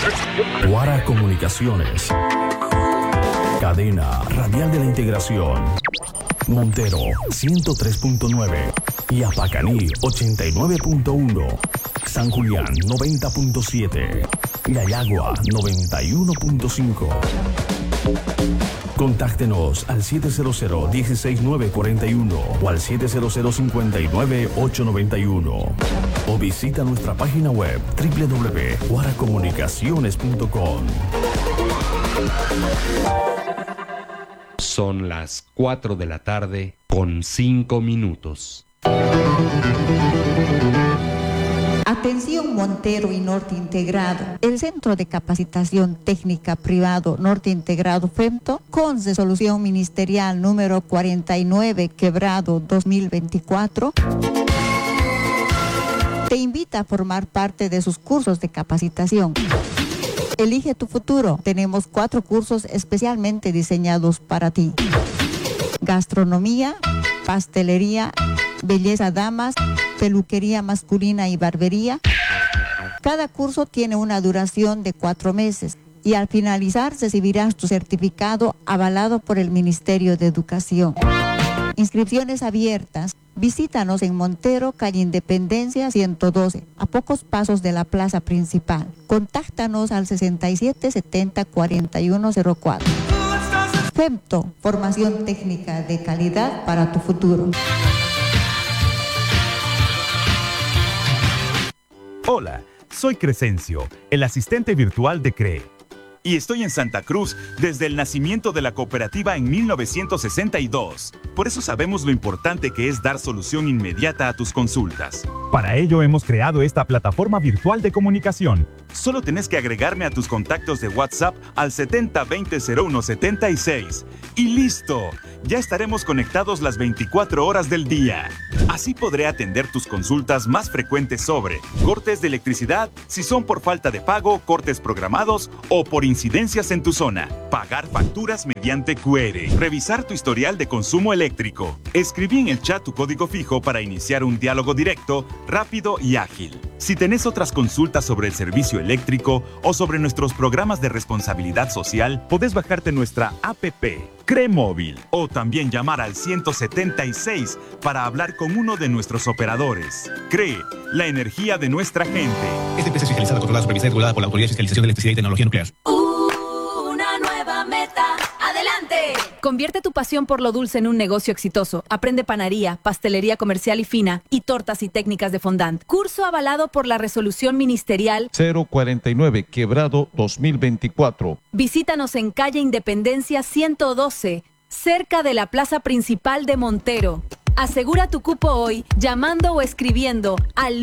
Guara Comunicaciones. Cadena Radial de la Integración. Montero 103.9 y Apacaní 89.1. San Julián 90.7. Yayagua 91.5. Contáctenos al 700-16941 o al 700-59-891 o visita nuestra página web www.guaracomunicaciones.com. Son las 4 de la tarde con 5 minutos. Atención Montero y Norte Integrado. El Centro de Capacitación Técnica Privado Norte Integrado FEMTO, con resolución ministerial número 49/2024, te invita a formar parte de sus cursos de capacitación. Elige tu futuro. Tenemos 4 cursos especialmente diseñados para ti: gastronomía, pastelería, belleza damas, peluquería masculina y barbería. Cada curso tiene una duración de 4 meses y al finalizar recibirás tu certificado avalado por el Ministerio de Educación. Inscripciones abiertas. Visítanos en Montero, calle Independencia 112, a pocos pasos de la plaza principal. Contáctanos al 6770-4104. FEMTO, formación técnica de calidad para tu futuro. Hola, soy Crescencio, el asistente virtual de CREE. Y estoy en Santa Cruz desde el nacimiento de la cooperativa en 1962. Por eso sabemos lo importante que es dar solución inmediata a tus consultas. Para ello hemos creado esta plataforma virtual de comunicación. Solo tenés que agregarme a tus contactos de WhatsApp al 7020-0176. ¡Y listo! Ya estaremos conectados las 24 horas del día. Así podré atender tus consultas más frecuentes sobre cortes de electricidad, si son por falta de pago, cortes programados o por incidencias en tu zona. Pagar facturas mediante QR. Revisar tu historial de consumo eléctrico. Escribí en el chat tu código fijo para iniciar un diálogo directo, rápido y ágil. Si tenés otras consultas sobre el servicio eléctrico o sobre nuestros programas de responsabilidad social, podés bajarte nuestra APP, CREE Móvil, o también llamar al 176 para hablar con uno de nuestros operadores. CREE, la energía de nuestra gente. Esta empresa es fiscalizada, controlada, supervisada y regulada por la Autoridad de Fiscalización de Electricidad y Tecnología Nuclear. Una nueva meta. ¡Adelante! Convierte tu pasión por lo dulce en un negocio exitoso. Aprende panadería, pastelería comercial y fina y tortas y técnicas de fondant. Curso avalado por la resolución ministerial 049 Quebrado 2024. Visítanos en calle Independencia 112, cerca de la plaza principal de Montero. Asegura tu cupo hoy llamando o escribiendo al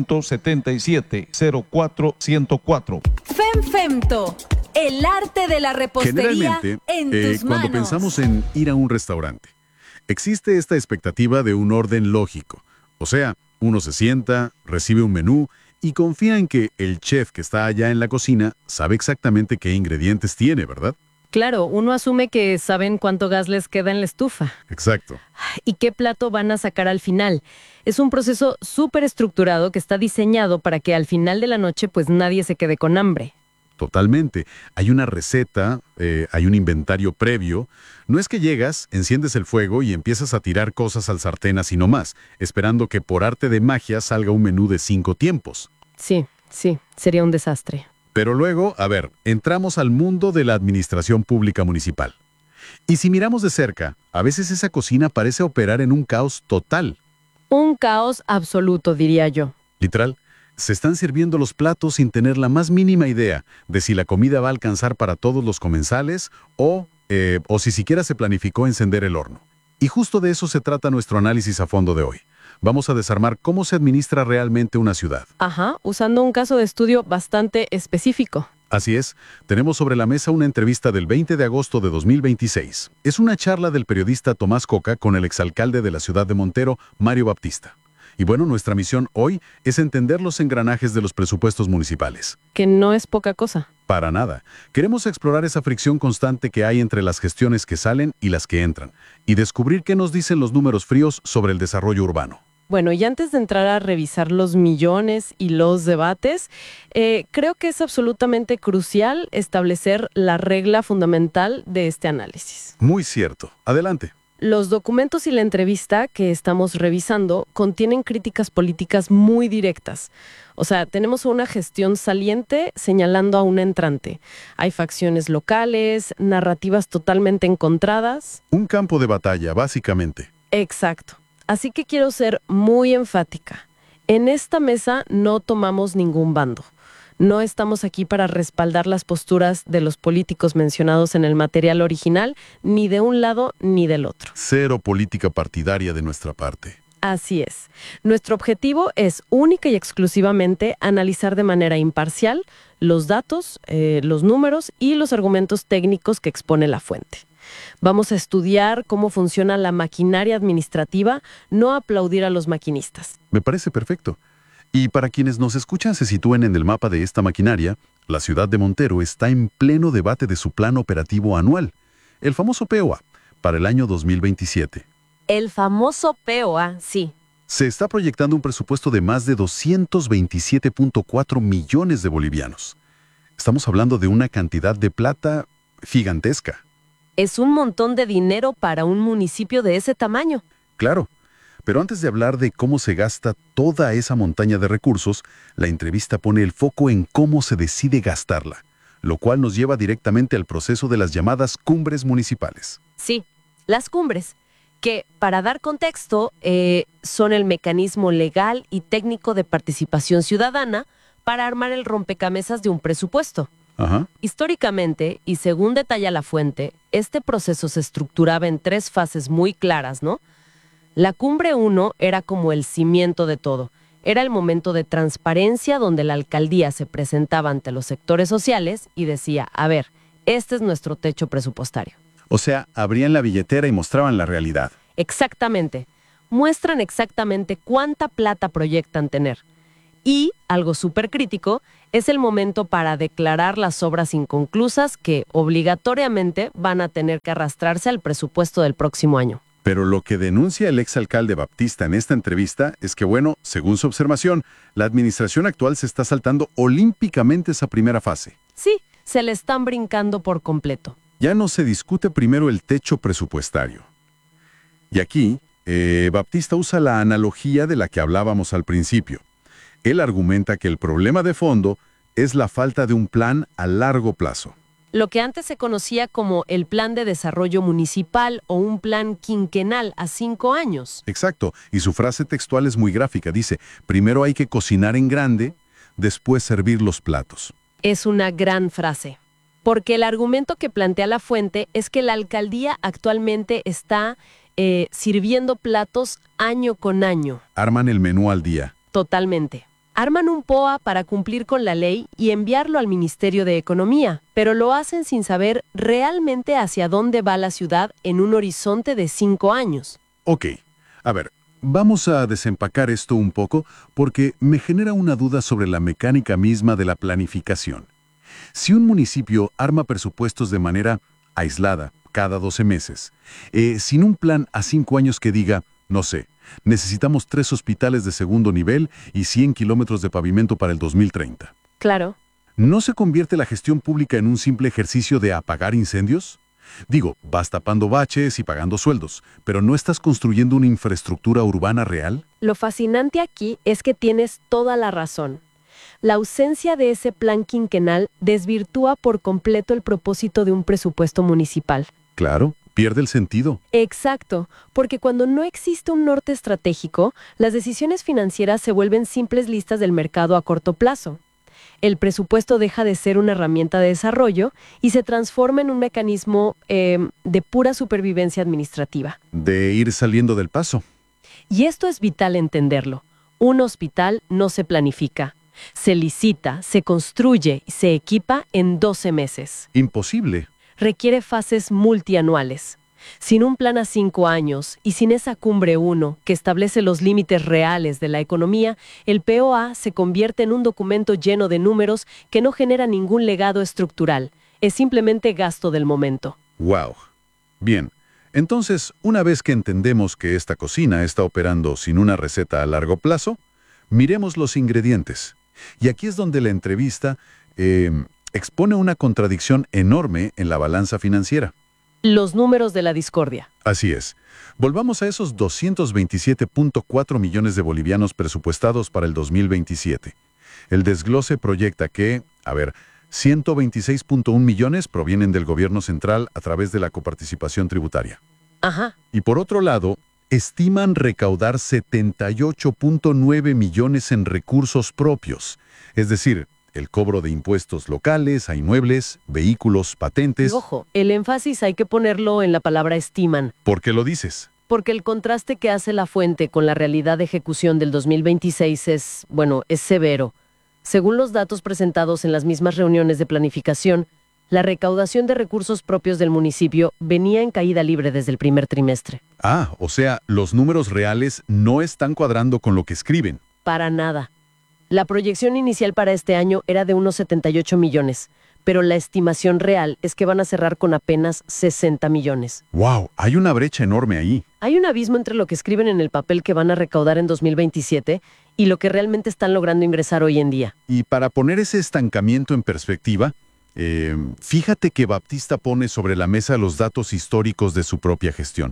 677-04-104. FEMFEMTO, el arte de la repostería en tus manos. Cuando pensamos en ir a un restaurante, existe esta expectativa de un orden lógico. O sea, uno se sienta, recibe un menú y confía en que el chef que está allá en la cocina sabe exactamente qué ingredientes tiene, ¿verdad? Claro, uno asume que saben cuánto gas les queda en la estufa. Exacto. ¿Y qué plato van a sacar al final? Es un proceso súper estructurado que está diseñado para que al final de la noche pues nadie se quede con hambre. Totalmente. Hay una receta, hay un inventario previo. No es que llegas, enciendes el fuego y empiezas a tirar cosas al sartén así nomás, esperando que por arte de magia salga un menú de 5 tiempos. Sí, sería un desastre. Pero luego, entramos al mundo de la administración pública municipal. Y si miramos de cerca, a veces esa cocina parece operar en un caos total. Un caos absoluto, diría yo. Literal, se están sirviendo los platos sin tener la más mínima idea de si la comida va a alcanzar para todos los comensales o si siquiera se planificó encender el horno. Y justo de eso se trata nuestro análisis a fondo de hoy. Vamos a desarmar cómo se administra realmente una ciudad. Ajá, usando un caso de estudio bastante específico. Así es, tenemos sobre la mesa una entrevista del 20 de agosto de 2026. Es una charla del periodista Tomás Coca con el exalcalde de la ciudad de Montero, Mario Baptista. Y bueno, nuestra misión hoy es entender los engranajes de los presupuestos municipales. Que no es poca cosa. Para nada. Queremos explorar esa fricción constante que hay entre las gestiones que salen y las que entran, y descubrir qué nos dicen los números fríos sobre el desarrollo urbano. Bueno, y antes de entrar a revisar los millones y los debates, creo que es absolutamente crucial establecer la regla fundamental de este análisis. Muy cierto. Adelante. Los documentos y la entrevista que estamos revisando contienen críticas políticas muy directas. O sea, tenemos una gestión saliente señalando a una entrante. Hay facciones locales, narrativas totalmente encontradas. Un campo de batalla, básicamente. Exacto. Así que quiero ser muy enfática. En esta mesa no tomamos ningún bando. No estamos aquí para respaldar las posturas de los políticos mencionados en el material original, ni de un lado ni del otro. Cero política partidaria de nuestra parte. Así es. Nuestro objetivo es única y exclusivamente analizar de manera imparcial los datos, los números y los argumentos técnicos que expone la fuente. Vamos a estudiar cómo funciona la maquinaria administrativa, no aplaudir a los maquinistas. Me parece perfecto. Y para quienes nos escuchan se sitúen en el mapa de esta maquinaria, la ciudad de Montero está en pleno debate de su plan operativo anual, el famoso POA, para el año 2027. El famoso POA, sí. Se está proyectando un presupuesto de más de 227.4 millones de bolivianos. Estamos hablando de una cantidad de plata gigantesca. Es un montón de dinero para un municipio de ese tamaño. Claro, pero antes de hablar de cómo se gasta toda esa montaña de recursos, la entrevista pone el foco en cómo se decide gastarla, lo cual nos lleva directamente al proceso de las llamadas cumbres municipales. Sí, las cumbres, que, para dar contexto, son el mecanismo legal y técnico de participación ciudadana para armar el rompecabezas de un presupuesto. Ajá. Históricamente, y según detalla la fuente, este proceso se estructuraba en 3 fases muy claras, ¿no? La cumbre 1 era como el cimiento de todo. Era el momento de transparencia donde la alcaldía se presentaba ante los sectores sociales y decía, a ver, este es nuestro techo presupuestario. O sea, abrían la billetera y mostraban la realidad. Exactamente. Muestran exactamente cuánta plata proyectan tener. Y, algo súper crítico, es el momento para declarar las obras inconclusas que obligatoriamente van a tener que arrastrarse al presupuesto del próximo año. Pero lo que denuncia el exalcalde Baptista en esta entrevista es que, bueno, según su observación, la administración actual se está saltando olímpicamente esa primera fase. Sí, se le están brincando por completo. Ya no se discute primero el techo presupuestario. Y aquí, Baptista usa la analogía de la que hablábamos al principio. Él argumenta que el problema de fondo es la falta de un plan a largo plazo. Lo que antes se conocía como el Plan de Desarrollo Municipal o un plan quinquenal a 5 años. Exacto, y su frase textual es muy gráfica. Dice, primero hay que cocinar en grande, después servir los platos. Es una gran frase, porque el argumento que plantea la fuente es que la alcaldía actualmente está sirviendo platos año con año. Arman el menú al día. Totalmente. Arman un POA para cumplir con la ley y enviarlo al Ministerio de Economía, pero lo hacen sin saber realmente hacia dónde va la ciudad en un horizonte de 5 años. Ok, a ver, vamos a desempacar esto un poco porque me genera una duda sobre la mecánica misma de la planificación. Si un municipio arma presupuestos de manera aislada, cada 12 meses, sin un plan a 5 años que diga, no sé, necesitamos 3 hospitales de segundo nivel y 100 kilómetros de pavimento para el 2030. Claro. ¿No se convierte la gestión pública en un simple ejercicio de apagar incendios? Digo, vas tapando baches y pagando sueldos, pero ¿no estás construyendo una infraestructura urbana real? Lo fascinante aquí es que tienes toda la razón. La ausencia de ese plan quinquenal desvirtúa por completo el propósito de un presupuesto municipal. Claro. Pierde el sentido. Exacto, porque cuando no existe un norte estratégico, las decisiones financieras se vuelven simples listas del mercado a corto plazo. El presupuesto deja de ser una herramienta de desarrollo y se transforma en un mecanismo de pura supervivencia administrativa. De ir saliendo del paso. Y esto es vital entenderlo. Un hospital no se planifica. Se licita, se construye y se equipa en 12 meses. Imposible. Requiere fases multianuales. Sin un plan a 5 años y sin esa cumbre 1 que establece los límites reales de la economía, el POA se convierte en un documento lleno de números que no genera ningún legado estructural. Es simplemente gasto del momento. ¡Wow! Bien, Entonces, una vez que entendemos que esta cocina está operando sin una receta a largo plazo, miremos los ingredientes. Y aquí es donde la entrevista expone una contradicción enorme en la balanza financiera. Los números de la discordia. Así es. Volvamos a esos 227.4 millones de bolivianos presupuestados para el 2027. El desglose proyecta que, 126.1 millones provienen del gobierno central a través de la coparticipación tributaria. Ajá. Y por otro lado, estiman recaudar 78.9 millones en recursos propios, es decir, el cobro de impuestos locales a inmuebles, vehículos, patentes. Y ojo, el énfasis hay que ponerlo en la palabra estiman. ¿Por qué lo dices? Porque el contraste que hace la fuente con la realidad de ejecución del 2026 es severo. Según los datos presentados en las mismas reuniones de planificación, la recaudación de recursos propios del municipio venía en caída libre desde el primer trimestre. Ah, o sea, los números reales no están cuadrando con lo que escriben. Para nada. La proyección inicial para este año era de unos 78 millones, pero la estimación real es que van a cerrar con apenas 60 millones. ¡Wow! Hay una brecha enorme ahí. Hay un abismo entre lo que escriben en el papel que van a recaudar en 2027 y lo que realmente están logrando ingresar hoy en día. Y para poner ese estancamiento en perspectiva, fíjate que Baptista pone sobre la mesa los datos históricos de su propia gestión.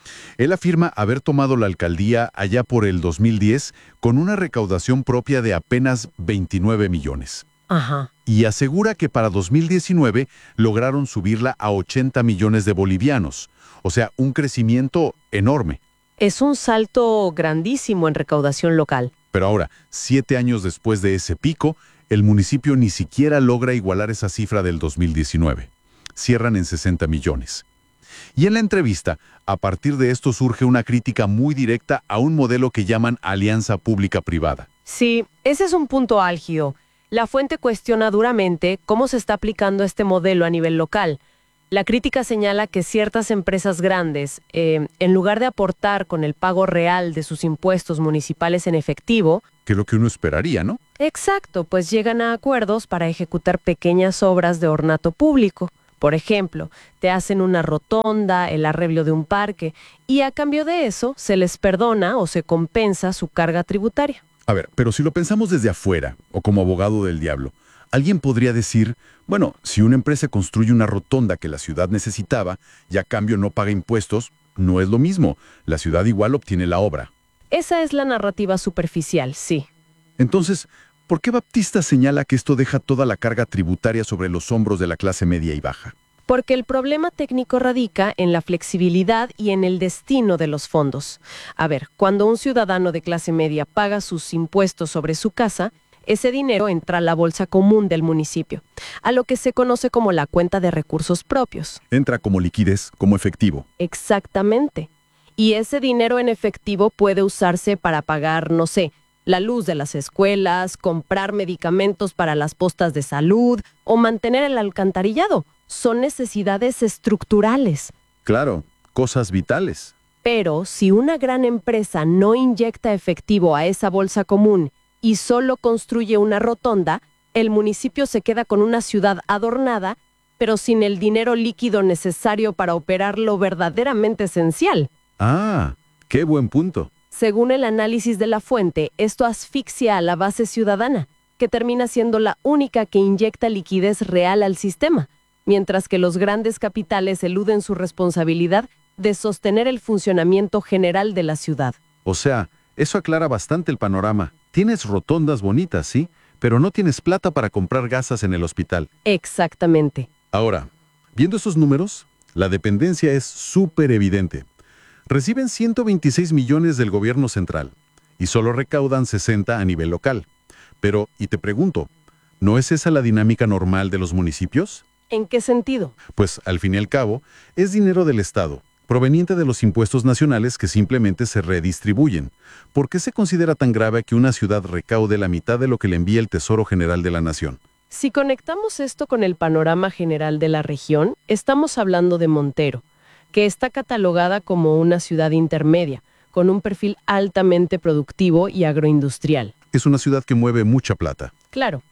Él afirma haber tomado la alcaldía allá por el 2010 con una recaudación propia de apenas 29 millones. Ajá. Y asegura que para 2019 lograron subirla a 80 millones de bolivianos. O sea, un crecimiento enorme. Es un salto grandísimo en recaudación local. Pero ahora, 7 años después de ese pico, el municipio ni siquiera logra igualar esa cifra del 2019. Cierran en 60 millones. Y en la entrevista, a partir de esto surge una crítica muy directa a un modelo que llaman alianza pública-privada. Sí, ese es un punto álgido. La fuente cuestiona duramente cómo se está aplicando este modelo a nivel local. La crítica señala que ciertas empresas grandes, en lugar de aportar con el pago real de sus impuestos municipales en efectivo... Que es lo que uno esperaría, ¿no? Exacto, pues llegan a acuerdos para ejecutar pequeñas obras de ornato público. Por ejemplo, te hacen una rotonda, el arreglo de un parque, y a cambio de eso se les perdona o se compensa su carga tributaria. A ver, pero si lo pensamos desde afuera, o como abogado del diablo, alguien podría decir, bueno, si una empresa construye una rotonda que la ciudad necesitaba y a cambio no paga impuestos, no es lo mismo. La ciudad igual obtiene la obra. Esa es la narrativa superficial, sí. Entonces, ¿por qué Baptista señala que esto deja toda la carga tributaria sobre los hombros de la clase media y baja? Porque el problema técnico radica en la flexibilidad y en el destino de los fondos. A ver, cuando un ciudadano de clase media paga sus impuestos sobre su casa, ese dinero entra a la bolsa común del municipio, a lo que se conoce como la cuenta de recursos propios. Entra como liquidez, como efectivo. Exactamente. Y ese dinero en efectivo puede usarse para pagar, no sé, la luz de las escuelas, comprar medicamentos para las postas de salud o mantener el alcantarillado. Son necesidades estructurales. Claro, cosas vitales. Pero si una gran empresa no inyecta efectivo a esa bolsa común y solo construye una rotonda, el municipio se queda con una ciudad adornada, pero sin el dinero líquido necesario para operar lo verdaderamente esencial. Ah, qué buen punto. Según el análisis de la fuente, esto asfixia a la base ciudadana, que termina siendo la única que inyecta liquidez real al sistema, mientras que los grandes capitales eluden su responsabilidad de sostener el funcionamiento general de la ciudad. O sea, eso aclara bastante el panorama. Tienes rotondas bonitas, sí, pero no tienes plata para comprar gasas en el hospital. Exactamente. Ahora, viendo esos números, la dependencia es súper evidente. Reciben 126 millones del gobierno central y solo recaudan 60 a nivel local. Pero, y te pregunto, ¿no es esa la dinámica normal de los municipios? ¿En qué sentido? Pues, al fin y al cabo, es dinero del Estado, proveniente de los impuestos nacionales que simplemente se redistribuyen. ¿Por qué se considera tan grave que una ciudad recaude la mitad de lo que le envía el Tesoro General de la Nación? Si conectamos esto con el panorama general de la región, estamos hablando de Montero, que está catalogada como una ciudad intermedia, con un perfil altamente productivo y agroindustrial. Es una ciudad que mueve mucha plata. Claro.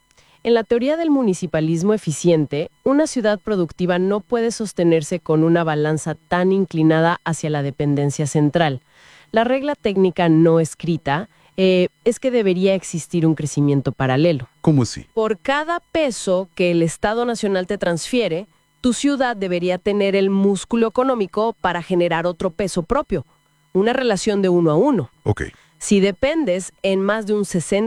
en la teoría del municipalismo eficiente, una ciudad productiva no puede sostenerse con una balanza tan inclinada hacia la dependencia central. La regla técnica no escrita es que debería existir un crecimiento paralelo. ¿Cómo así? Por cada peso que el Estado Nacional te transfiere, tu ciudad debería tener el músculo económico para generar otro peso propio, una relación de 1 a 1. Ok. Si dependes en más de un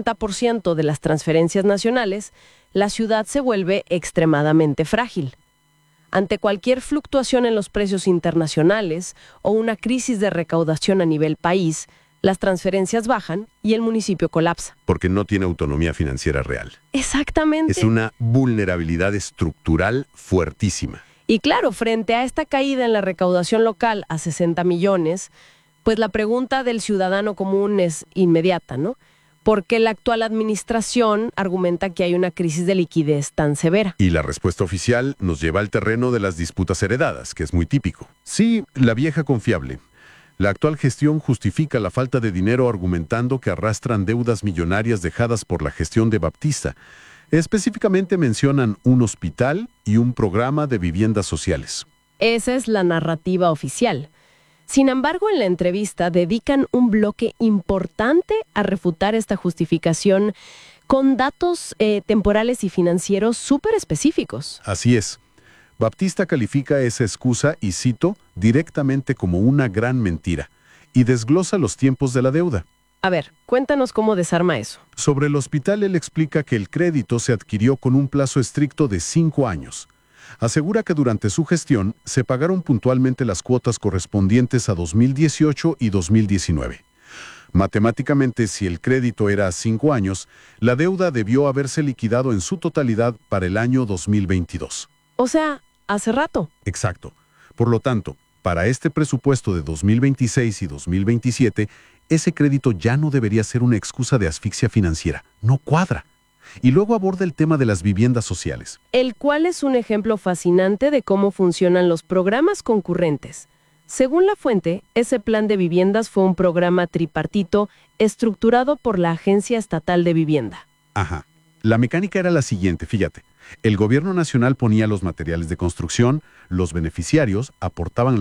60% de las transferencias nacionales, la ciudad se vuelve extremadamente frágil. Ante cualquier fluctuación en los precios internacionales o una crisis de recaudación a nivel país, las transferencias bajan y el municipio colapsa. Porque no tiene autonomía financiera real. Exactamente. Es una vulnerabilidad estructural fuertísima. Y claro, frente a esta caída en la recaudación local a 60 millones, pues la pregunta del ciudadano común es inmediata, ¿no? ¿Por qué la actual administración argumenta que hay una crisis de liquidez tan severa? Y la respuesta oficial nos lleva al terreno de las disputas heredadas, que es muy típico. Sí, la vieja confiable. La actual gestión justifica la falta de dinero argumentando que arrastran deudas millonarias dejadas por la gestión de Baptista. Específicamente mencionan un hospital y un programa de viviendas sociales. Esa es la narrativa oficial. Sin embargo, en la entrevista dedican un bloque importante a refutar esta justificación con datos temporales y financieros súper específicos. Así es. Baptista califica esa excusa, y cito, directamente como una gran mentira, y desglosa los tiempos de la deuda. A ver, cuéntanos cómo desarma eso. Sobre el hospital, él explica que el crédito se adquirió con un plazo estricto de 5 años. Asegura que durante su gestión se pagaron puntualmente las cuotas correspondientes a 2018 y 2019. Matemáticamente, si el crédito era a 5 años, la deuda debió haberse liquidado en su totalidad para el año 2022. O sea, hace rato. Exacto. Por lo tanto, para este presupuesto de 2026 y 2027, ese crédito ya no debería ser una excusa de asfixia financiera. No cuadra. Y luego aborda el tema de las viviendas sociales. El cual es un ejemplo fascinante de cómo funcionan los programas concurrentes. Según la fuente, ese plan de viviendas fue un programa tripartito estructurado por la Agencia Estatal de Vivienda. Ajá. La mecánica era la siguiente, fíjate. El gobierno nacional ponía los materiales de construcción, los beneficiarios aportaban